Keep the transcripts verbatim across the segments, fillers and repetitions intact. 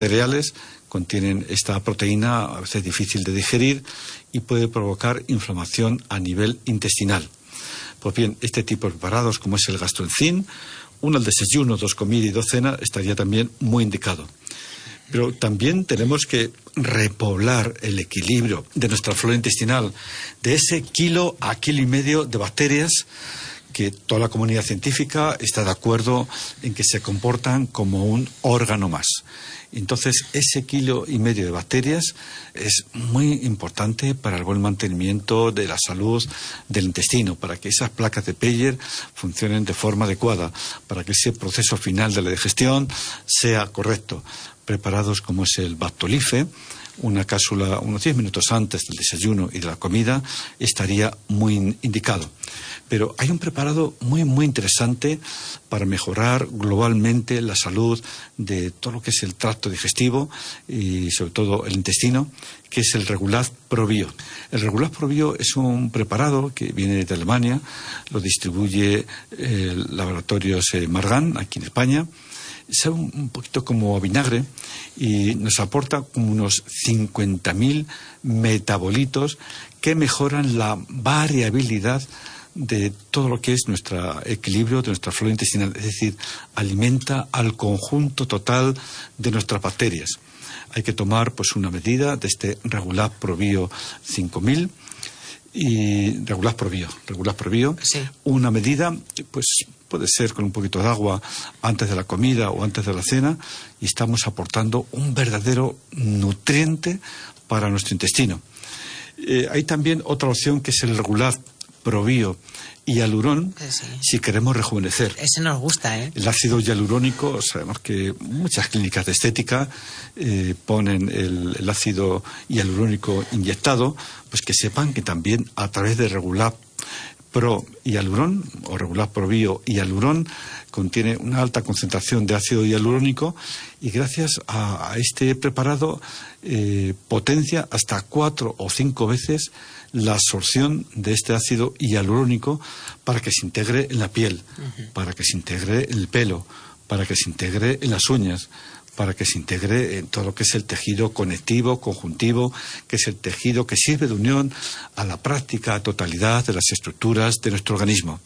cereales contienen esta proteína, a veces difícil de digerir, y puede provocar inflamación a nivel intestinal. Pues bien, este tipo de preparados, como es el gastroenzim, uno al desayuno, dos comidas y dos cenas, estaría también muy indicado. Pero también tenemos que repoblar el equilibrio de nuestra flora intestinal, de ese kilo a kilo y medio de bacterias que toda la comunidad científica está de acuerdo en que se comportan como un órgano más. Entonces, ese kilo y medio de bacterias es muy importante para el buen mantenimiento de la salud del intestino, para que esas placas de Peyer funcionen de forma adecuada, para que ese proceso final de la digestión sea correcto. Preparados como es el Bactolife, una cápsula unos diez minutos antes del desayuno y de la comida, estaría muy indicado. Pero hay un preparado muy, muy interesante para mejorar globalmente la salud de todo lo que es el tracto digestivo y sobre todo el intestino, que es el Regulaz ProBio. El Regulaz ProBio es un preparado que viene de Alemania, lo distribuye el Laboratorios Margan, aquí en España. Sabe un poquito como a vinagre y nos aporta como unos cincuenta mil metabolitos que mejoran la variabilidad de todo lo que es nuestro equilibrio de nuestra flora intestinal, es decir, alimenta al conjunto total de nuestras bacterias. Hay que tomar pues una medida de este Regulaz ProBio cinco mil y Regulaz ProBio, Regulaz ProBio, sí. Una medida, pues puede ser con un poquito de agua antes de la comida o antes de la cena, y estamos aportando un verdadero nutriente para nuestro intestino. Eh, hay también otra opción que es el Regulaz ProBio Hialurón, sí. Si queremos rejuvenecer. Ese nos gusta, ¿eh? El ácido hialurónico, sabemos que muchas clínicas de estética eh, ponen el, el ácido hialurónico inyectado, pues que sepan que también a través de Regulaz Pro Hialurón o Regulaz ProBio Hialurón contiene una alta concentración de ácido hialurónico y gracias a, a este preparado eh, potencia hasta cuatro o cinco veces la absorción de este ácido hialurónico para que se integre en la piel, uh-huh. para que se integre en el pelo, para que se integre en las uñas, para que se integre en todo lo que es el tejido conectivo, conjuntivo, que es el tejido que sirve de unión a la práctica totalidad de las estructuras de nuestro organismo.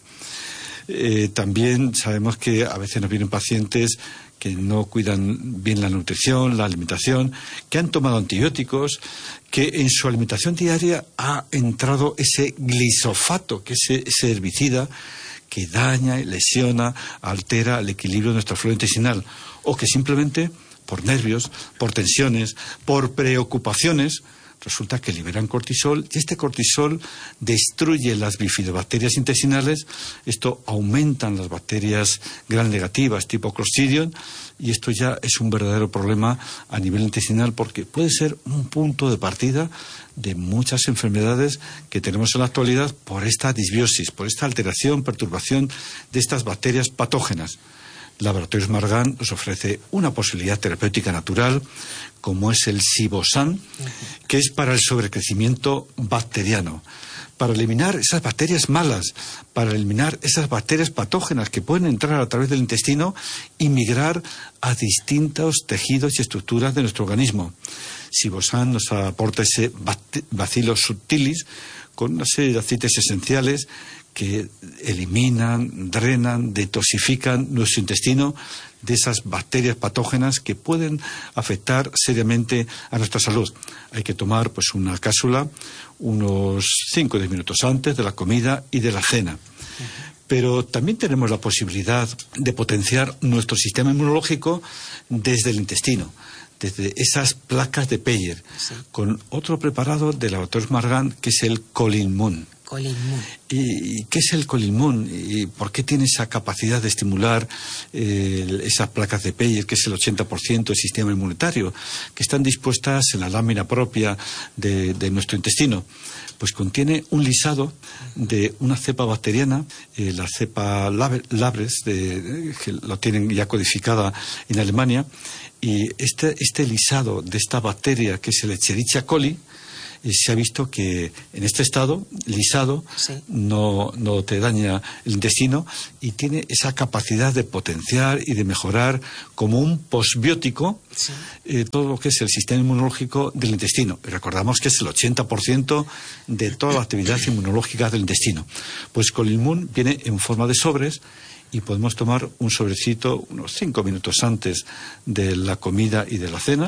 Eh, también sabemos que a veces nos vienen pacientes que no cuidan bien la nutrición, la alimentación, que han tomado antibióticos, que en su alimentación diaria ha entrado ese glisofato, que es ese herbicida que daña, lesiona, altera el equilibrio de nuestra flora intestinal, o que simplemente por nervios, por tensiones, por preocupaciones, resulta que liberan cortisol y este cortisol destruye las bifidobacterias intestinales. Esto aumenta las bacterias gram negativas tipo Clostridium y esto ya es un verdadero problema a nivel intestinal porque puede ser un punto de partida de muchas enfermedades que tenemos en la actualidad por esta disbiosis, por esta alteración, perturbación de estas bacterias patógenas. Laboratorios Margan nos ofrece una posibilidad terapéutica natural como es el Sibosan, que es para el sobrecrecimiento bacteriano, para eliminar esas bacterias malas, para eliminar esas bacterias patógenas que pueden entrar a través del intestino y migrar a distintos tejidos y estructuras de nuestro organismo. Sibosan nos aporta ese Bacillus subtilis con una serie de aceites esenciales que eliminan, drenan, detoxifican nuestro intestino de esas bacterias patógenas que pueden afectar seriamente a nuestra salud. Hay que tomar pues una cápsula unos cinco o diez minutos antes de la comida y de la cena. Pero también tenemos la posibilidad de potenciar nuestro sistema inmunológico desde el intestino, desde esas placas de Peyer, sí. Con otro preparado de Laboratorios Margan que es el Colinmun. Colinmun. ¿Y qué es el Colinmun? ¿Y por qué tiene esa capacidad de estimular eh, esas placas de Peyer, que es el ochenta por ciento del sistema inmunitario, que están dispuestas en la lámina propia de, de nuestro intestino? Pues contiene un lisado de una cepa bacteriana, eh, la cepa Labres, de, que lo tienen ya codificada en Alemania, y este, este lisado de esta bacteria, que es el Escherichia coli, eh, se ha visto que en este estado, lisado, sí. no, no te daña el intestino y tiene esa capacidad de potenciar y de mejorar como un posbiótico sí. eh, todo lo que es el sistema inmunológico del intestino. Y recordamos que es el ochenta por ciento de toda la actividad inmunológica del intestino. Pues Colilmun viene en forma de sobres y podemos tomar un sobrecito unos cinco minutos antes de la comida y de la cena.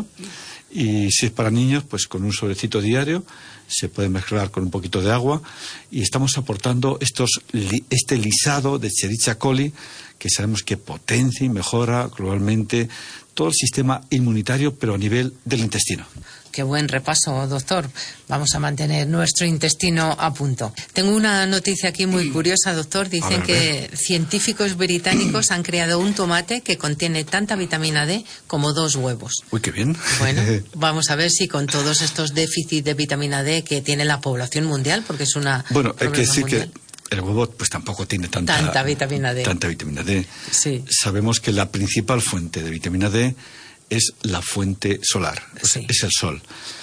Y si es para niños, pues con un sobrecito diario se puede mezclar con un poquito de agua y estamos aportando estos, este lisado de Escherichia coli que sabemos que potencia y mejora globalmente todo el sistema inmunitario, pero a nivel del intestino. Qué buen repaso, doctor. Vamos a mantener nuestro intestino a punto. Tengo una noticia aquí muy curiosa, doctor. Dicen ver, que científicos británicos han creado un tomate que contiene tanta vitamina D como dos huevos. Uy, qué bien. Bueno, vamos a ver si con todos estos déficits de vitamina D que tiene la población mundial, porque es una bueno, hay que decir mundial. que el huevo pues tampoco tiene tanta, tanta vitamina D. Tanta vitamina D. Sí. Sabemos que la principal fuente de vitamina D es la fuente solar, sí. es el sol.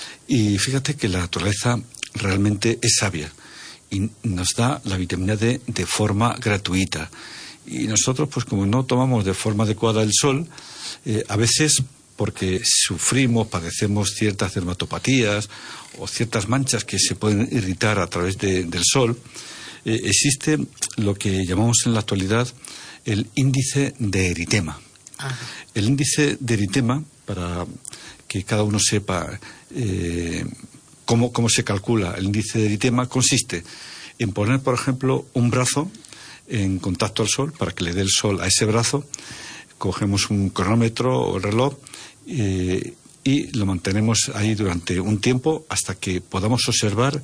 Y fíjate que la naturaleza realmente es sabia y nos da la vitamina D de forma gratuita. Y nosotros, pues como no tomamos de forma adecuada el sol, eh, a veces porque sufrimos, padecemos ciertas dermatopatías o ciertas manchas que se pueden irritar a través de, del sol, eh, existe lo que llamamos en la actualidad el índice de eritema. Ajá. El índice de eritema, para que cada uno sepa eh, cómo, cómo se calcula el índice de eritema, consiste en poner, por ejemplo, un brazo en contacto al sol, para que le dé el sol a ese brazo, cogemos un cronómetro o el reloj eh, y lo mantenemos ahí durante un tiempo hasta que podamos observar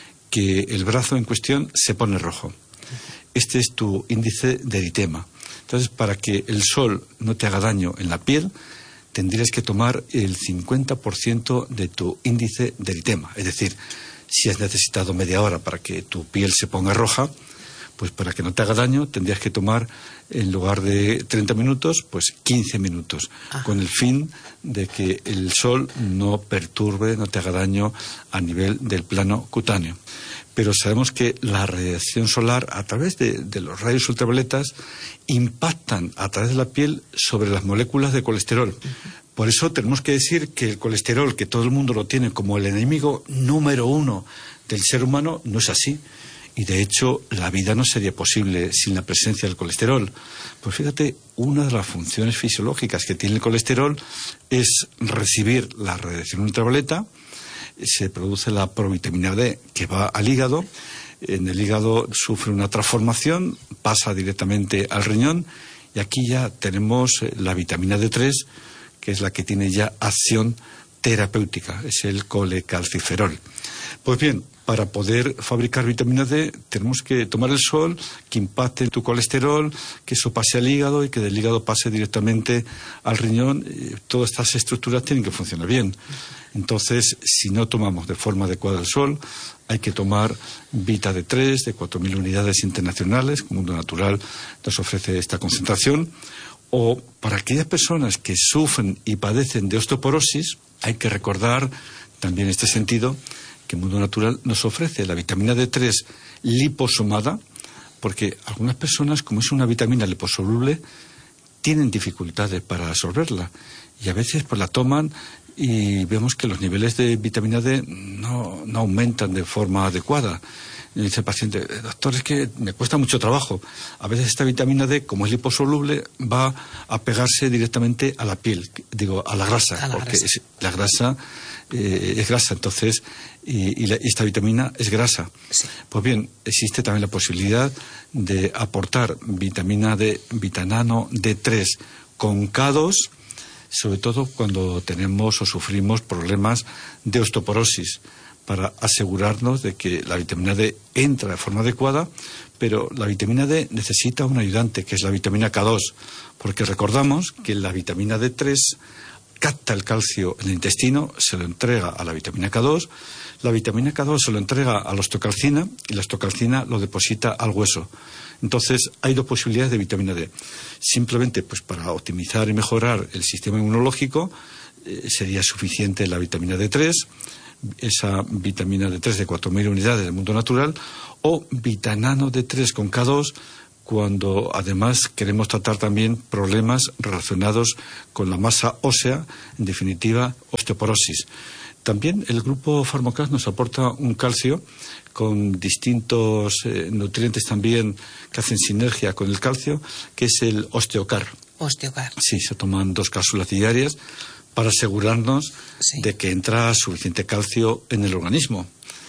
que el brazo en cuestión se pone rojo. Este es tu índice de eritema. Entonces, para que el sol no te haga daño en la piel, tendrías que tomar el cincuenta por ciento de tu índice de eritema. Es decir, si has necesitado media hora para que tu piel se ponga roja, pues para que no te haga daño tendrías que tomar, en lugar de treinta minutos, pues quince minutos, Ajá. con el fin de que el sol no perturbe, no te haga daño a nivel del plano cutáneo. Pero sabemos que la radiación solar, a través de, de los rayos ultravioletas, impactan a través de la piel sobre las moléculas de colesterol. Uh-huh. Por eso tenemos que decir que el colesterol, que todo el mundo lo tiene como el enemigo número uno del ser humano, no es así. Y de hecho, la vida no sería posible sin la presencia del colesterol. Pues fíjate, una de las funciones fisiológicas que tiene el colesterol es recibir la radiación ultravioleta. Se produce la provitamina D que va al hígado. En el hígado sufre una transformación, pasa directamente al riñón y aquí ya tenemos la vitamina D tres, que es la que tiene ya acción terapéutica, es el colecalciferol. Pues bien, para poder fabricar vitamina D tenemos que tomar el sol, que impacte tu colesterol, que eso pase al hígado y que del hígado pase directamente al riñón. Todas estas estructuras tienen que funcionar bien. Entonces, si no tomamos de forma adecuada el sol, hay que tomar Vita D tres de cuatro mil unidades internacionales, que Mundo Natural nos ofrece esta concentración. O para aquellas personas que sufren y padecen de osteoporosis, hay que recordar también en este sentido que Mundo Natural nos ofrece la vitamina D tres liposomada, porque algunas personas, como es una vitamina liposoluble, tienen dificultades para absorberla y a veces pues la toman y vemos que los niveles de vitamina D no, no aumentan de forma adecuada. Y dice el paciente, doctor, es que me cuesta mucho trabajo. A veces esta vitamina D, como es liposoluble, va a pegarse directamente a la piel, digo, a la grasa, a la porque grasa. Es, la grasa eh, es grasa, entonces, y, y, la, y esta vitamina es grasa. Sí. Pues bien, existe también la posibilidad de aportar vitamina D, vitanano D tres con K dos, sobre todo cuando tenemos o sufrimos problemas de osteoporosis, para asegurarnos de que la vitamina D entra de forma adecuada, pero la vitamina D necesita un ayudante, que es la vitamina K dos, porque recordamos que la vitamina D tres capta el calcio en el intestino, se lo entrega a la vitamina K dos, la vitamina K dos se lo entrega a la osteocalcina y la osteocalcina lo deposita al hueso. Entonces, hay dos posibilidades de vitamina D. Simplemente, pues para optimizar y mejorar el sistema inmunológico, eh, sería suficiente la vitamina D tres. esa vitamina D tres de cuatro mil unidades del mundo natural, o Vitanano D tres con K dos, cuando además queremos tratar también problemas relacionados con la masa ósea, en definitiva, osteoporosis. También el grupo Pharmacas nos aporta un calcio con distintos eh, nutrientes también que hacen sinergia con el calcio, que es el Osteocar. Osteocar. Sí, se toman dos cápsulas diarias para asegurarnos sí. de que entra suficiente calcio en el organismo.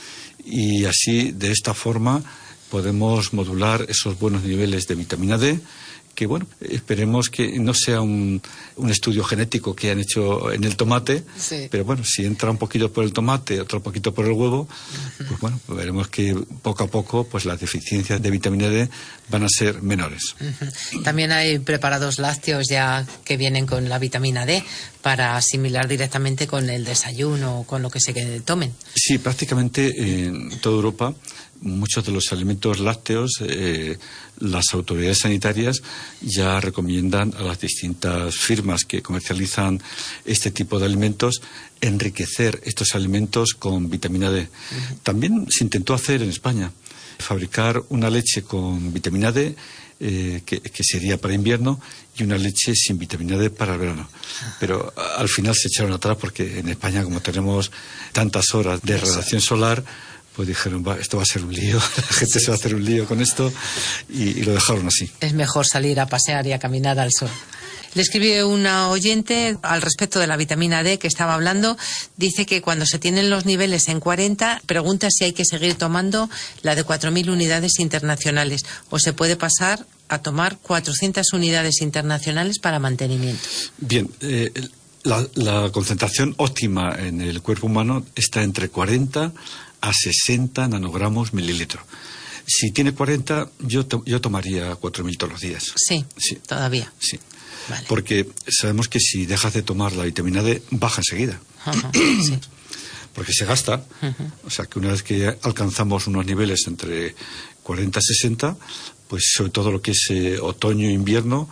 Y así, de esta forma, podemos modular esos buenos niveles de vitamina D, que bueno, esperemos que no sea un, un estudio genético que han hecho en el tomate, sí. pero bueno, si entra un poquito por el tomate, otro poquito por el huevo, uh-huh. pues bueno, veremos que poco a poco pues las deficiencias de vitamina D van a ser menores. Uh-huh. También hay preparados lácteos ya que vienen con la vitamina D para asimilar directamente con el desayuno o con lo que se tomen. Sí, prácticamente en toda Europa muchos de los alimentos lácteos, eh, las autoridades sanitarias ya recomiendan a las distintas firmas que comercializan este tipo de alimentos enriquecer estos alimentos con vitamina D. Uh-huh. También se intentó hacer en España, fabricar una leche con vitamina D, eh, que, que sería para invierno, y una leche sin vitamina D para el verano. Pero al final se echaron atrás porque en España, como tenemos tantas horas de radiación solar, pues dijeron, va, esto va a ser un lío, la gente sí, se va a hacer un lío con esto, y, y lo dejaron así. Es mejor salir a pasear y a caminar al sol. Le escribí una oyente al respecto de la vitamina D que estaba hablando. Dice que cuando se tienen los niveles en cuarenta, pregunta si hay que seguir tomando la de cuatro mil unidades internacionales o se puede pasar a tomar cuatrocientas unidades internacionales para mantenimiento. Bien, eh, la, la concentración óptima en el cuerpo humano está entre cuarenta a sesenta nanogramos mililitro. Si tiene cuarenta, yo, to, yo tomaría cuatro mil todos los días. Sí, sí. Todavía. Sí. Vale. Porque sabemos que si dejas de tomar la vitamina D, baja enseguida. Uh-huh. Sí. Porque se gasta. Uh-huh. O sea, que una vez que alcanzamos unos niveles entre cuarenta y sesenta, pues sobre todo lo que es eh, otoño, invierno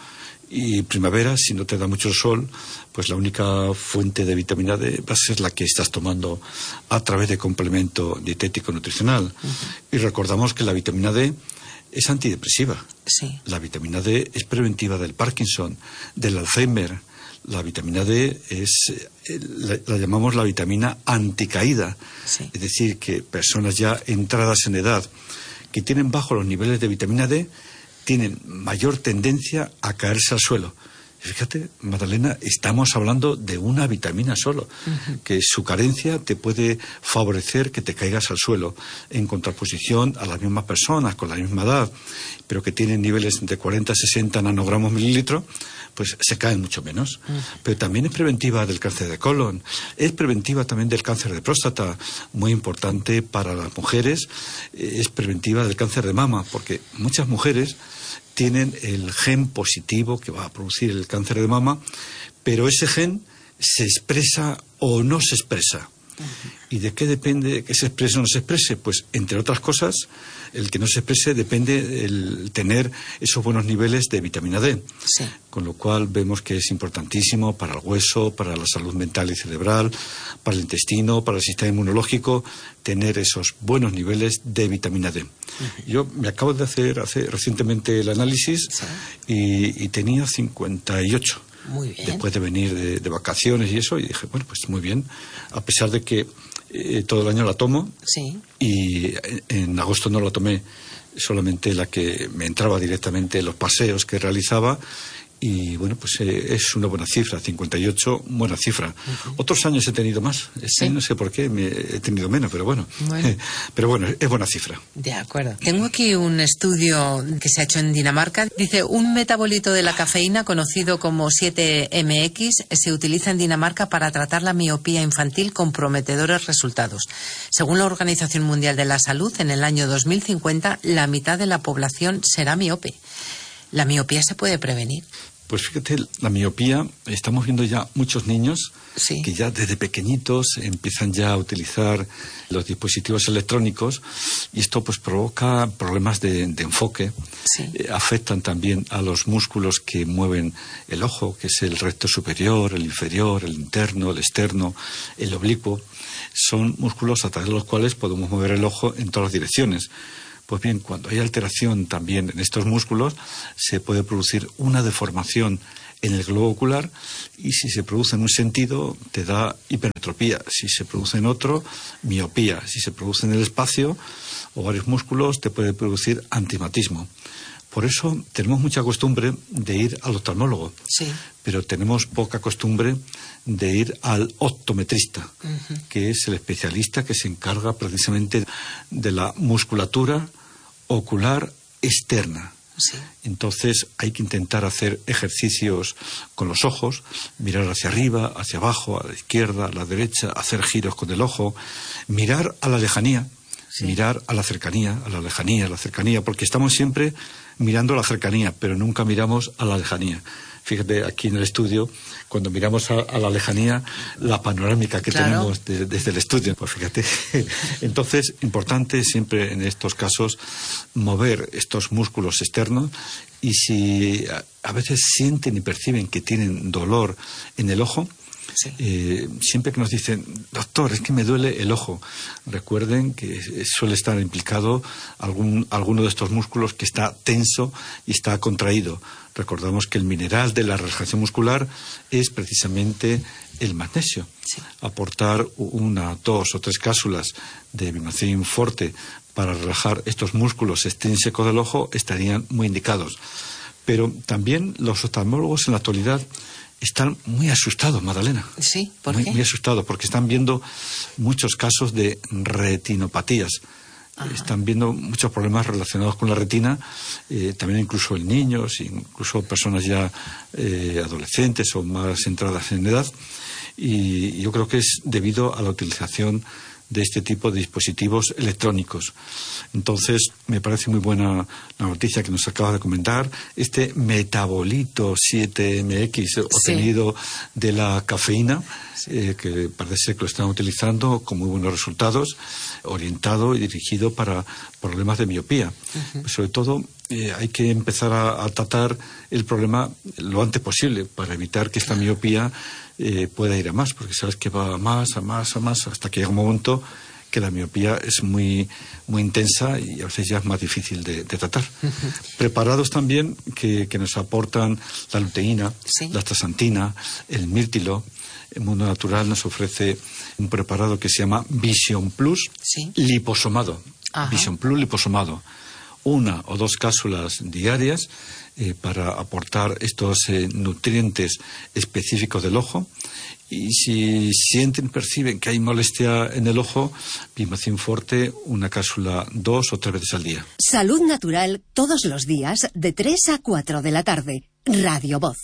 y primavera, si no te da mucho el sol, pues la única fuente de vitamina D va a ser la que estás tomando a través de complemento dietético nutricional. Uh-huh. Y recordamos que la vitamina D es antidepresiva. Sí. La vitamina D es preventiva del Parkinson, del Alzheimer. La vitamina D es, la, la llamamos la vitamina anticaída. Sí. Es decir, que personas ya entradas en edad que tienen bajos los niveles de vitamina D tienen mayor tendencia a caerse al suelo. Y fíjate, Magdalena, estamos hablando de una vitamina solo, uh-huh. que su carencia te puede favorecer que te caigas al suelo, en contraposición a las mismas personas con la misma edad, pero que tienen niveles entre cuarenta y sesenta nanogramos mililitro, pues se caen mucho menos. Uh-huh. Pero también es preventiva del cáncer de colon, es preventiva también del cáncer de próstata, muy importante para las mujeres, es preventiva del cáncer de mama, porque muchas mujeres tienen el gen positivo que va a producir el cáncer de mama, pero ese gen se expresa o no se expresa. Uh-huh. ¿Y de qué depende que se exprese o no se exprese? Pues, entre otras cosas, el que no se exprese depende del tener esos buenos niveles de vitamina D. Sí. Con lo cual vemos que es importantísimo para el hueso, para la salud mental y cerebral, para el intestino, para el sistema inmunológico, tener esos buenos niveles de vitamina D. Uh-huh. Yo me acabo de hacer, hacer recientemente el análisis, sí. y, y tenía cincuenta y ocho. Muy bien. Después de venir de, de vacaciones y eso, y dije, bueno, pues muy bien, a pesar de que eh, todo el año la tomo, sí. y en agosto no la tomé, solamente la que me entraba directamente en los paseos que realizaba, y bueno, pues eh, es una buena cifra, cincuenta y ocho, buena cifra. Uh-huh. Otros años he tenido más, este sí. no sé por qué, me he tenido menos, pero bueno, bueno. pero bueno, es buena cifra. De acuerdo. Tengo aquí un estudio que se ha hecho en Dinamarca. Dice, un metabolito de la cafeína conocido como siete eme equis se utiliza en Dinamarca para tratar la miopía infantil con prometedores resultados. Según la Organización Mundial de la Salud, en el año dos mil cincuenta la mitad de la población será miope. ¿La miopía se puede prevenir? Pues fíjate, la miopía, estamos viendo ya muchos niños sí. que ya desde pequeñitos empiezan ya a utilizar los dispositivos electrónicos y esto pues provoca problemas de, de enfoque, sí. eh, afectan también a los músculos que mueven el ojo, que es el recto superior, el inferior, el interno, el externo, el oblicuo. Son músculos a través de los cuales podemos mover el ojo en todas las direcciones. Pues bien, cuando hay alteración también en estos músculos, se puede producir una deformación en el globo ocular y si se produce en un sentido, te da hipermetropía. Si se produce en otro, miopía. Si se produce en el espacio o varios músculos, te puede producir antimatismo. Por eso tenemos mucha costumbre de ir al oftalmólogo, sí. pero tenemos poca costumbre de ir al optometrista, uh-huh. que es el especialista que se encarga precisamente de la musculatura ocular externa. Sí. Entonces hay que intentar hacer ejercicios con los ojos, mirar hacia arriba, hacia abajo, a la izquierda, a la derecha, hacer giros con el ojo, mirar a la lejanía, sí. mirar a la cercanía, a la lejanía, a la cercanía, porque estamos siempre mirando a la cercanía, pero nunca miramos a la lejanía. Fíjate, aquí en el estudio, cuando miramos a, a la lejanía, la panorámica que claro. tenemos de, desde el estudio, pues fíjate. Entonces, importante siempre en estos casos mover estos músculos externos y si a, a veces sienten y perciben que tienen dolor en el ojo, sí. eh, siempre que nos dicen, doctor, es que me duele el ojo, recuerden que suele estar implicado algún, alguno de estos músculos que está tenso y está contraído. Recordamos que el mineral de la relajación muscular es precisamente el magnesio. Sí. Aportar una, dos o tres cápsulas de Bimacin Forte para relajar estos músculos extrínsecos del ojo estarían muy indicados. Pero también los oftalmólogos en la actualidad están muy asustados, Magdalena. Sí, ¿por muy, qué? Muy asustados porque están viendo muchos casos de retinopatías. Ajá. Están viendo muchos problemas relacionados con la retina, eh, también incluso en niños, incluso personas ya eh, adolescentes o más entradas en edad. Y yo creo que es debido a la utilización de este tipo de dispositivos electrónicos. Entonces, me parece muy buena la noticia que nos acaba de comentar. Este metabolito siete eme equis obtenido sí. de la cafeína, sí. eh, que parece ser que lo están utilizando con muy buenos resultados, orientado y dirigido para problemas de miopía. Uh-huh. Sobre todo, eh, hay que empezar a, a tratar el problema lo antes posible para evitar que esta miopía Eh, pueda ir a más, porque sabes que va a más, a más, a más, hasta que llega un momento que la miopía es muy, muy intensa y a veces ya es más difícil de, de tratar. Uh-huh. Preparados también que, que nos aportan la luteína, ¿sí? la astaxantina, el mirtilo. El Mundo Natural nos ofrece un preparado que se llama Vision Plus, ¿sí? liposomado. Ajá. Vision Plus liposomado. Una o dos cápsulas diarias eh, para aportar estos eh, nutrientes específicos del ojo. Y si sienten, perciben que hay molestia en el ojo, Bimacin Forte, una cápsula dos o tres veces al día. Salud Natural todos los días de tres a cuatro de la tarde. Radio Voz.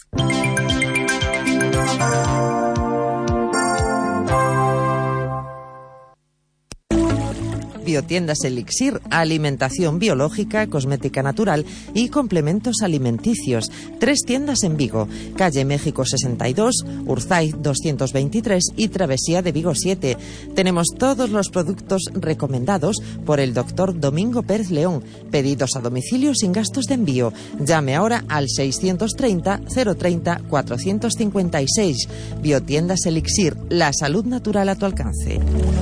Biotiendas Elixir, alimentación biológica, cosmética natural y complementos alimenticios. Tres tiendas en Vigo, calle México sesenta y dos, Urzaiz doscientos veintitrés y Travesía de Vigo siete. Tenemos todos los productos recomendados por el doctor Domingo Pérez León. Pedidos a domicilio sin gastos de envío. Llame ahora al seiscientos treinta, cero treinta, cuatrocientos cincuenta y seis. Biotiendas Elixir, la salud natural a tu alcance.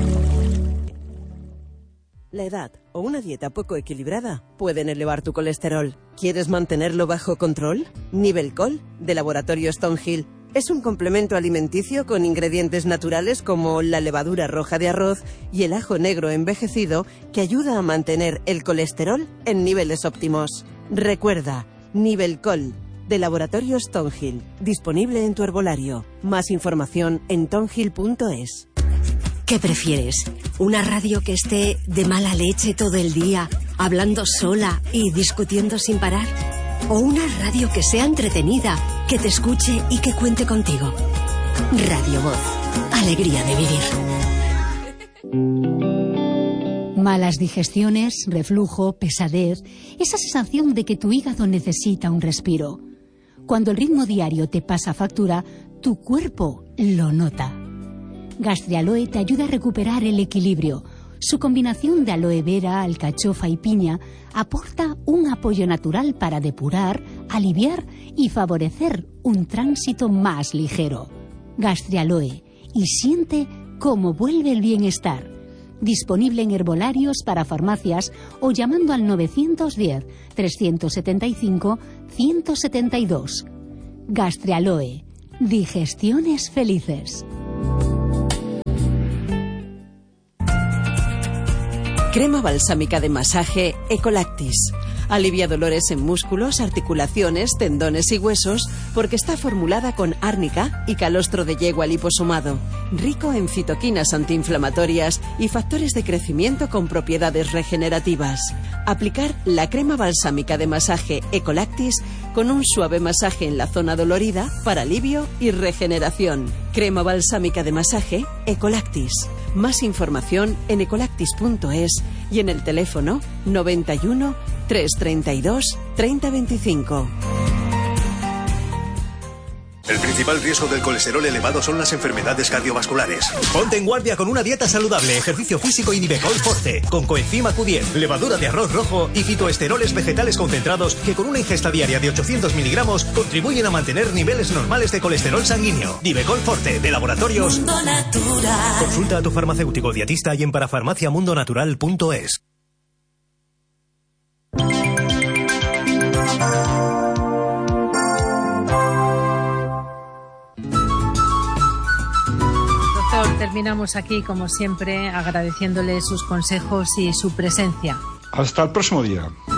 La edad o una dieta poco equilibrada pueden elevar tu colesterol. ¿Quieres mantenerlo bajo control? Nivelcol, de Laboratorio Stonehill, es un complemento alimenticio con ingredientes naturales como la levadura roja de arroz y el ajo negro envejecido que ayuda a mantener el colesterol en niveles óptimos. Recuerda, Nivelcol, de Laboratorio Stonehill, disponible en tu herbolario. Más información en tonhill punto es. ¿Qué prefieres? ¿Una radio que esté de mala leche todo el día, hablando sola y discutiendo sin parar? ¿O una radio que sea entretenida, que te escuche y que cuente contigo? Radio Voz. Alegría de vivir. Malas digestiones, reflujo, pesadez, esa sensación de que tu hígado necesita un respiro. Cuando el ritmo diario te pasa factura, tu cuerpo lo nota. Gastrialoe te ayuda a recuperar el equilibrio. Su combinación de aloe vera, alcachofa y piña aporta un apoyo natural para depurar, aliviar y favorecer un tránsito más ligero. Gastrialoe, y siente cómo vuelve el bienestar. Disponible en herbolarios para farmacias o llamando al nueve uno cero, tres siete cinco, uno siete dos. Gastrialoe, digestiones felices. Crema balsámica de masaje Ecolactis. Alivia dolores en músculos, articulaciones, tendones y huesos porque está formulada con árnica y calostro de yegua liposomado. Rico en citoquinas antiinflamatorias y factores de crecimiento con propiedades regenerativas. Aplicar la crema balsámica de masaje Ecolactis con un suave masaje en la zona dolorida para alivio y regeneración. Crema balsámica de masaje Ecolactis. Más información en ecolactis punto es y en el teléfono noventa y uno, trescientos treinta y dos, treinta veinticinco. El principal riesgo del colesterol elevado son las enfermedades cardiovasculares. Ponte en guardia con una dieta saludable, ejercicio físico y Nivecol Forte, con coenzima Q diez, levadura de arroz rojo y fitoesteroles vegetales concentrados que con una ingesta diaria de ochocientos miligramos contribuyen a mantener niveles normales de colesterol sanguíneo. Nivecol Forte, de Laboratorios Mundo Natural. Consulta a tu farmacéutico dietista y en parafarmacia mundo natural punto es. Terminamos aquí, como siempre, agradeciéndole sus consejos y su presencia. Hasta el próximo día.